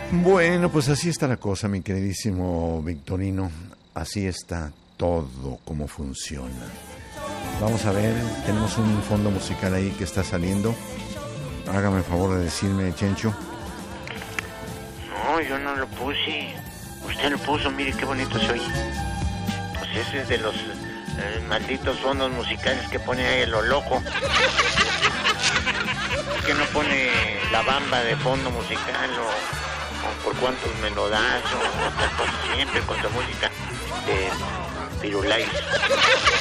Bueno, pues así está la cosa, mi queridísimo Victorino. Así está todo como funciona. Vamos a ver, tenemos un fondo musical ahí que está saliendo. Hágame el favor de decirme, Chencho. No, yo no lo puse. Usted lo puso, mire qué bonito se oye. Pues ese es de los malditos fondos musicales que pone ahí lo loco. Que no pone La Bamba de fondo musical o Por Cuántos Me Lo Das o siempre con su música de Firulais.